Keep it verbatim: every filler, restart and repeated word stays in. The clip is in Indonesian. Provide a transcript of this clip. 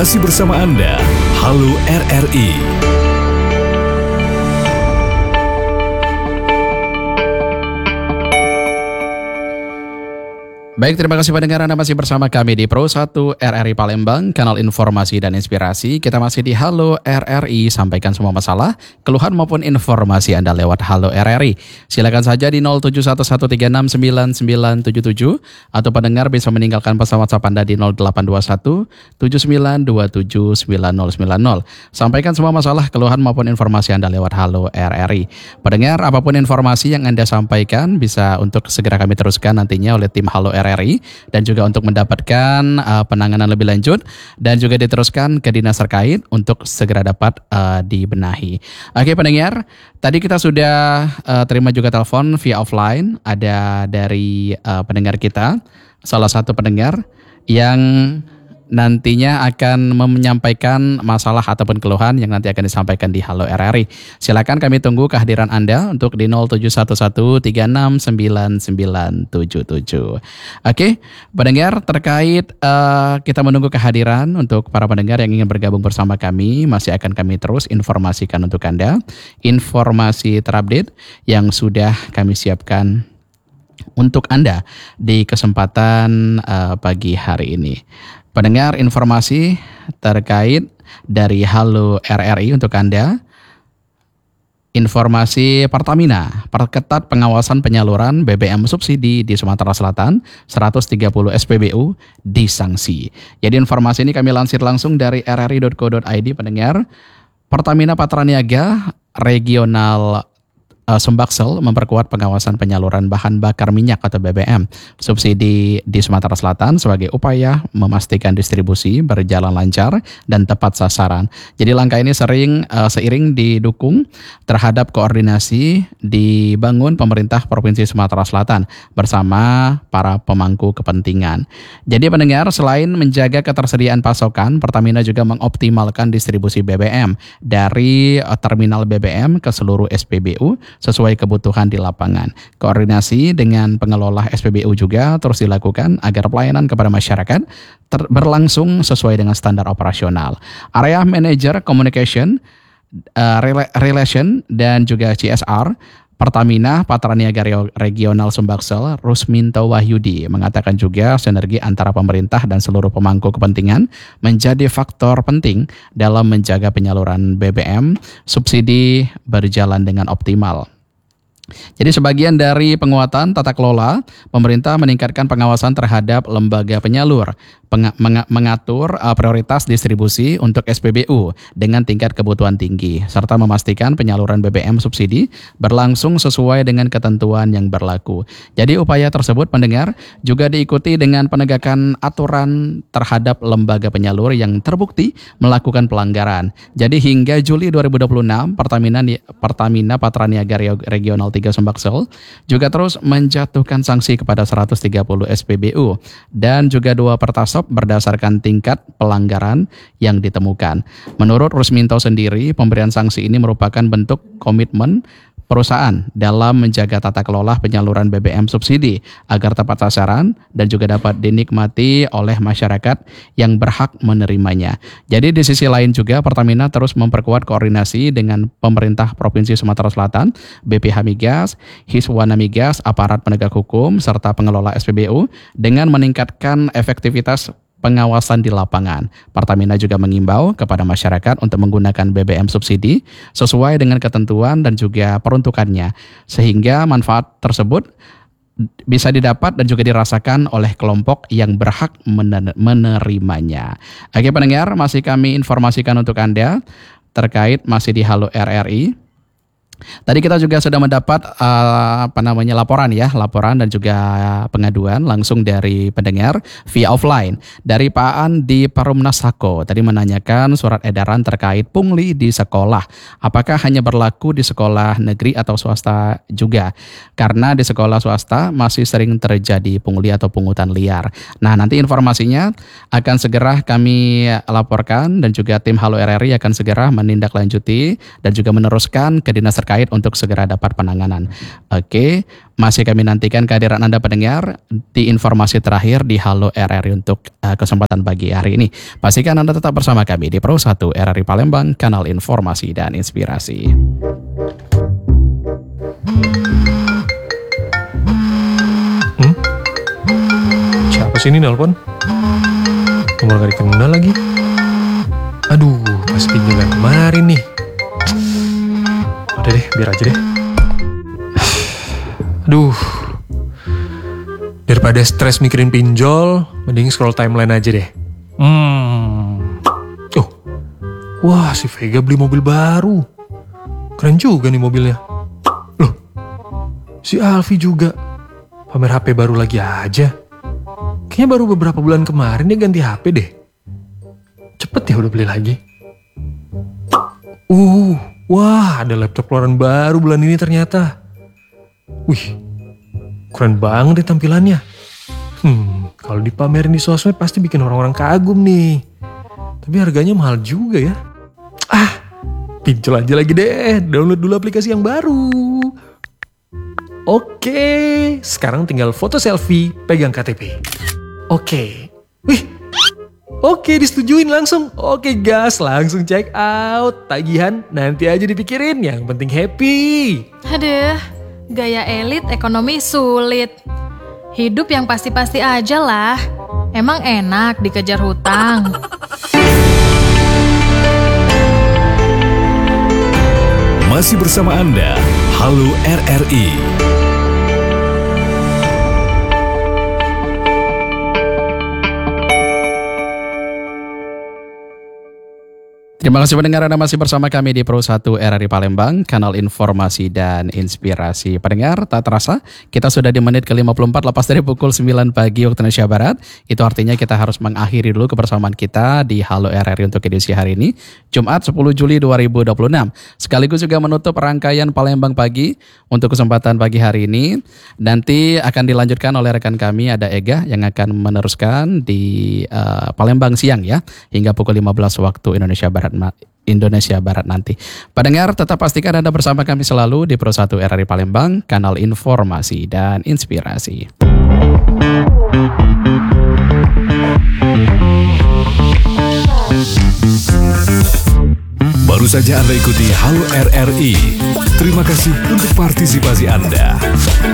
Masih bersama Anda, Halo R R I. Baik, terima kasih pendengar, Anda masih bersama kami di Pro satu R R I Palembang, kanal informasi dan inspirasi. Kita masih di Halo R R I, sampaikan semua masalah, keluhan maupun informasi Anda lewat Halo R R I. Silakan saja di nol tujuh satu satu tiga enam sembilan sembilan tujuh tujuh atau pendengar bisa meninggalkan pesan WhatsApp Anda di nol delapan dua satu tujuh sembilan dua tujuh sembilan nol sembilan nol. Sampaikan semua masalah, keluhan maupun informasi Anda lewat Halo R R I. Pendengar, apapun informasi yang Anda sampaikan bisa untuk segera kami teruskan nantinya oleh tim Halo R R I dan juga untuk mendapatkan uh, penanganan lebih lanjut dan juga diteruskan ke dinas terkait untuk segera dapat uh, dibenahi. Oke pendengar, tadi kita sudah uh, terima juga telepon via offline, ada dari uh, pendengar kita, salah satu pendengar yang nantinya akan menyampaikan masalah ataupun keluhan yang nanti akan disampaikan di Halo R R I. Silakan kami tunggu kehadiran Anda untuk di nol tujuh satu satu tiga enam sembilan sembilan tujuh tujuh. Oke, pendengar, terkait uh, kita menunggu kehadiran untuk para pendengar yang ingin bergabung bersama kami, masih akan kami terus informasikan untuk Anda informasi terupdate yang sudah kami siapkan untuk Anda di kesempatan uh, pagi hari ini. Pendengar, informasi terkait dari Halo R R I untuk Anda. Informasi Pertamina, perketat pengawasan penyaluran B B M subsidi di Sumatera Selatan, seratus tiga puluh S P B U disanksi. Jadi informasi ini kami lansir langsung dari r r i titik co titik i d, pendengar. Pertamina Patraniaga Regional Sumbaksel memperkuat pengawasan penyaluran bahan bakar minyak atau B B M subsidi di Sumatera Selatan sebagai upaya memastikan distribusi berjalan lancar dan tepat sasaran. Jadi langkah ini sering uh, seiring didukung terhadap koordinasi dibangun pemerintah Provinsi Sumatera Selatan bersama para pemangku kepentingan. Jadi pendengar, selain menjaga ketersediaan pasokan, Pertamina juga mengoptimalkan distribusi B B M dari uh, terminal B B M ke seluruh S P B U sesuai kebutuhan di lapangan. Koordinasi dengan pengelola S P B U juga terus dilakukan agar pelayanan kepada masyarakat ter- berlangsung sesuai dengan standar operasional. Area Manager Communication, uh, Relation dan juga C S R Pertamina Patraniaga Regional Sumbaksel, Rusminto Wahyudi, mengatakan juga sinergi antara pemerintah dan seluruh pemangku kepentingan menjadi faktor penting dalam menjaga penyaluran B B M subsidi berjalan dengan optimal. Jadi sebagian dari penguatan tata kelola, pemerintah meningkatkan pengawasan terhadap lembaga penyalur, peng- meng- mengatur uh, prioritas distribusi untuk S P B U dengan tingkat kebutuhan tinggi, serta memastikan penyaluran B B M subsidi berlangsung sesuai dengan ketentuan yang berlaku. Jadi upaya tersebut, pendengar, juga diikuti dengan penegakan aturan terhadap lembaga penyalur yang terbukti melakukan pelanggaran. Jadi hingga Juli dua ribu dua puluh enam, Pertamina, Pertamina Patraniaga Regional tiga Sumbaksel juga terus menjatuhkan sanksi kepada seratus tiga puluh S P B U dan juga dua pertasop berdasarkan tingkat pelanggaran yang ditemukan. Menurut Rusminto sendiri, pemberian sanksi ini merupakan bentuk komitmen perusahaan dalam menjaga tata kelola penyaluran B B M subsidi agar tepat sasaran dan juga dapat dinikmati oleh masyarakat yang berhak menerimanya. Jadi di sisi lain juga Pertamina terus memperkuat koordinasi dengan pemerintah Provinsi Sumatera Selatan, B P H Migas, Hiswana Migas, aparat penegak hukum, serta pengelola S P B U dengan meningkatkan efektivitas pengawasan di lapangan. Pertamina juga mengimbau kepada masyarakat untuk menggunakan B B M subsidi sesuai dengan ketentuan dan juga peruntukannya, sehingga manfaat tersebut bisa didapat dan juga dirasakan oleh kelompok yang berhak menerimanya. Oke pendengar, masih kami informasikan untuk Anda terkait masih di Halo R R I. Tadi kita juga sudah mendapat uh, apa namanya laporan ya, laporan dan juga pengaduan langsung dari pendengar via offline dari Pak Aan di Perumnas Sako. Tadi menanyakan surat edaran terkait pungli di sekolah. Apakah hanya berlaku di sekolah negeri atau swasta juga? Karena di sekolah swasta masih sering terjadi pungli atau pungutan liar. Nah, nanti informasinya akan segera kami laporkan dan juga tim Halo R R I akan segera menindaklanjuti dan juga meneruskan ke dinas terkait terkait untuk segera dapat penanganan. Oke, masih kami nantikan kehadiran Anda pendengar di informasi terakhir di Halo R R I untuk uh, kesempatan pagi hari ini. Pastikan Anda tetap bersama kami di Pro satu R R I Palembang, kanal informasi dan inspirasi. Hmm? Siapa sih ini nelpon? Nomor gak dikenal lagi. Aduh, pasti jalan kemarin nih. Udah deh, biar aja deh. Aduh, daripada stres mikirin pinjol, mending scroll timeline aja deh. Hmm. Oh, wah si Vega beli mobil baru. Keren juga nih mobilnya. Loh, si Alfi juga pamer H P baru lagi aja. Kayaknya baru beberapa bulan kemarin dia ganti H P deh. Cepet ya udah beli lagi. Uh, wah ada laptop keluaran baru bulan ini ternyata. Wih, keren banget deh tampilannya. Hmm, kalau dipamerin di sosmed pasti bikin orang-orang kagum nih. Tapi harganya mahal juga ya. Ah, pinjol aja lagi deh. Download dulu aplikasi yang baru. Oke, sekarang tinggal foto selfie, pegang K T P. Oke, wih, oke disetujuin langsung. Oke gas, langsung check out. Tagihan nanti aja dipikirin, yang penting happy. Aduh, gaya elit ekonomi sulit. Hidup yang pasti-pasti aja lah. Emang enak dikejar hutang. Masih bersama Anda, Halo R R I. Terima kasih pendengar, Anda masih bersama kami di Pro satu R R I Palembang, kanal informasi dan inspirasi. Pendengar, tak terasa kita sudah di menit ke lima puluh empat lepas dari pukul sembilan pagi waktu Indonesia Barat. Itu artinya kita harus mengakhiri dulu kebersamaan kita di Halo R R I untuk edisi hari ini, Jumat sepuluh Juli dua ribu dua puluh enam. Sekaligus juga menutup rangkaian Palembang Pagi untuk kesempatan pagi hari ini. Nanti akan dilanjutkan oleh rekan kami, ada Ega yang akan meneruskan di uh, Palembang Siang ya, hingga pukul lima belas waktu Indonesia Barat. Indonesia Barat nanti. Pendengar, tetap pastikan Anda bersama kami selalu di Pro satu R R I Palembang, kanal informasi dan inspirasi. Baru saja Anda ikuti Halo R R I. Terima kasih untuk partisipasi Anda.